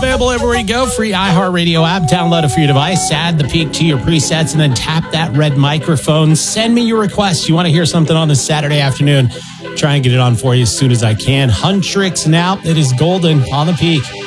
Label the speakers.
Speaker 1: available everywhere you go. Free iHeartRadio app. Download it for your device. Add the Peak to your presets and then tap that red microphone. Send me your requests. You want to hear something on this Saturday afternoon? Try and get it on for you as soon as I can. Huntrix now. It is golden on the Peak.